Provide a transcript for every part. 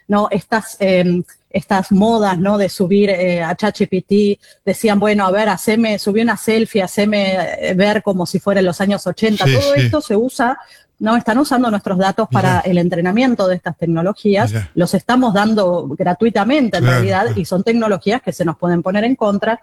¿no? Estas modas, ¿no? De subir a ChatGPT, decían, bueno, a ver, subí una selfie, haceme ver como si fuera en los años 80. Sí, Todo sí. esto se usa, ¿no? Están usando nuestros datos para el entrenamiento de estas tecnologías. Los estamos dando gratuitamente, en realidad, y son tecnologías que se nos pueden poner en contra.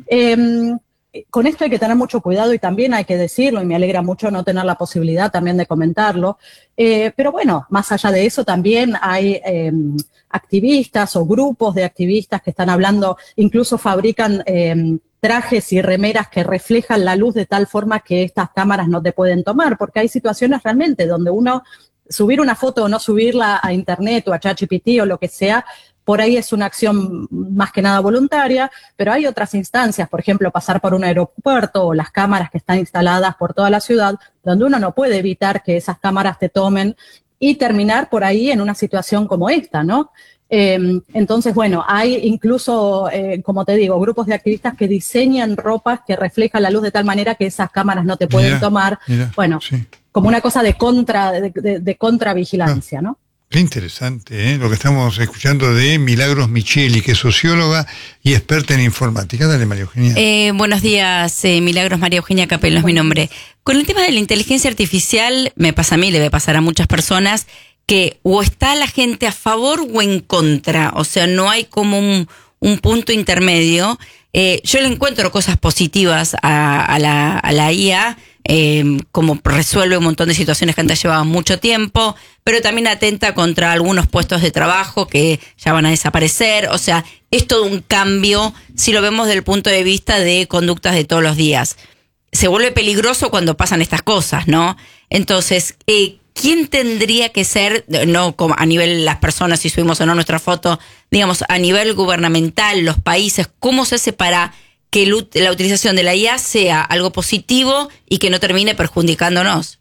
Con esto hay que tener mucho cuidado y también hay que decirlo, y me alegra mucho no tener la posibilidad también de comentarlo, pero bueno, más allá de eso también hay activistas o grupos de activistas que están hablando, incluso fabrican trajes y remeras que reflejan la luz de tal forma que estas cámaras no te pueden tomar, porque hay situaciones realmente donde uno subir una foto o no subirla a internet o a ChatGPT o lo que sea, por ahí es una acción más que nada voluntaria, pero hay otras instancias, por ejemplo, pasar por un aeropuerto o las cámaras que están instaladas por toda la ciudad, donde uno no puede evitar que esas cámaras te tomen y terminar por ahí en una situación como esta, ¿no? Entonces, bueno, hay incluso, como te digo, grupos de activistas que diseñan ropas que reflejan la luz de tal manera que esas cámaras no te pueden tomar. Bueno, como una cosa de contravigilancia, ¿no? Qué interesante, lo que estamos escuchando de Milagros Micheli, que es socióloga y experta en informática. Dale, María Eugenia. Buenos días, Milagros. María Eugenia Capello es mi nombre. Con el tema de la inteligencia artificial, me pasa a mí, le debe pasar a muchas personas, que o está la gente a favor o en contra, o sea, no hay como un punto intermedio. Yo le encuentro cosas positivas a la IA, como resuelve un montón de situaciones que antes llevaban mucho tiempo, pero también atenta contra algunos puestos de trabajo que ya van a desaparecer. O sea, es todo un cambio si lo vemos desde el punto de vista de conductas de todos los días. Se vuelve peligroso cuando pasan estas cosas, ¿no? Entonces, ¿quién tendría que ser, no como a nivel las personas, si subimos o no nuestra foto, digamos, a nivel gubernamental, los países, cómo se hace para que la utilización de la IA sea algo positivo y que no termine perjudicándonos?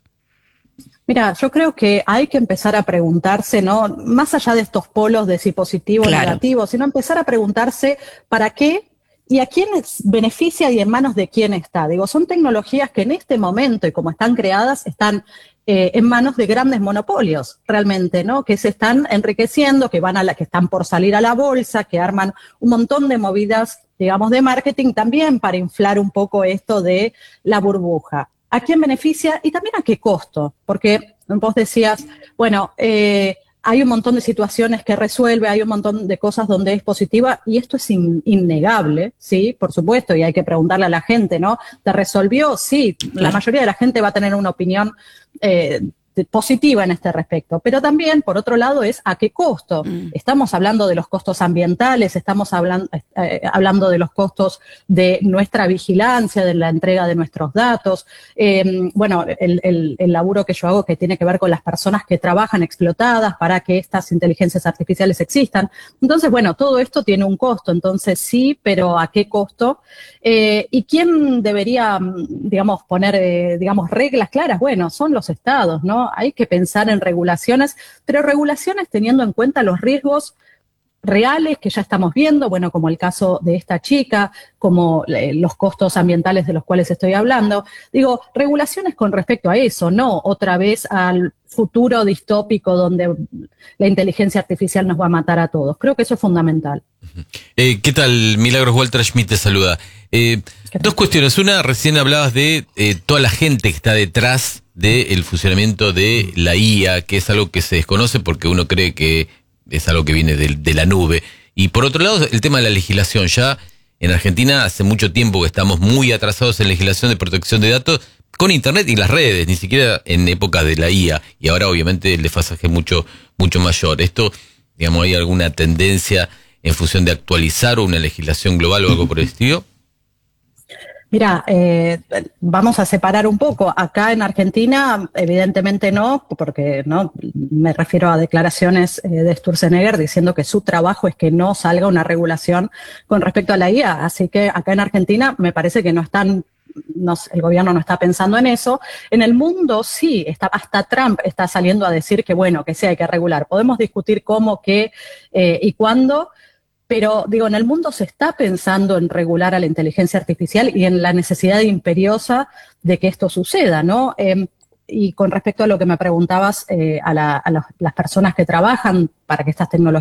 Mira, yo creo que hay que empezar a preguntarse, ¿no? Más allá de estos polos de si positivo o negativo, sino empezar a preguntarse para qué y a quién beneficia y en manos de quién está. Digo, son tecnologías que en este momento y como están creadas, están en manos de grandes monopolios, realmente, ¿no? Que se están enriqueciendo, que están por salir a la bolsa, que arman un montón de movidas, digamos, de marketing también para inflar un poco esto de la burbuja. ¿A quién beneficia? Y también a qué costo, porque vos decías, bueno, hay un montón de situaciones que resuelve, hay un montón de cosas donde es positiva, y esto es innegable, ¿sí? Por supuesto, y hay que preguntarle a la gente, ¿no? ¿Te resolvió? Sí, la mayoría de la gente va a tener una opinión positiva en este respecto, pero también, por otro lado, es a qué costo. Estamos hablando de los costos ambientales, estamos hablando de los costos de nuestra vigilancia, de la entrega de nuestros datos. Bueno, el laburo que yo hago que tiene que ver con las personas que trabajan explotadas para que estas inteligencias artificiales existan. Entonces, bueno, todo esto tiene un costo, entonces sí, pero ¿a qué costo? ¿Y quién debería, digamos, poner, digamos, reglas claras? Bueno, son los estados, ¿no? Hay que pensar en regulaciones, pero regulaciones teniendo en cuenta los riesgos reales que ya estamos viendo, bueno, como el caso de esta chica, como los costos ambientales de los cuales estoy hablando. Digo, regulaciones con respecto a eso, no otra vez al futuro distópico donde la inteligencia artificial nos va a matar a todos. Creo que eso es fundamental. ¿Qué tal? Milagros, Walter Schmidt te saluda. Dos cuestiones. Una, recién hablabas de toda la gente que está detrás del funcionamiento de la IA, que es algo que se desconoce porque uno cree que es algo que viene de la nube. Y por otro lado, el tema de la legislación. Ya en Argentina hace mucho tiempo que estamos muy atrasados en legislación de protección de datos con Internet y las redes, ni siquiera en épocas de la IA. Y ahora obviamente el desfasaje es mucho mayor. Esto, digamos, ¿hay alguna tendencia en función de actualizar una legislación global o algo por el estilo? Mira, vamos a separar un poco. Acá en Argentina, evidentemente no, porque no me refiero a declaraciones de Sturzenegger diciendo que su trabajo es que no salga una regulación con respecto a la IA. Así que acá en Argentina me parece que el gobierno no está pensando en eso. En el mundo sí, hasta Trump está saliendo a decir que bueno, que sí hay que regular. Podemos discutir cómo, qué y cuándo. Pero, digo, en el mundo se está pensando en regular a la inteligencia artificial y en la necesidad imperiosa de que esto suceda, ¿no? Y con respecto a lo que me preguntabas, a las personas que trabajan para que estas tecnologías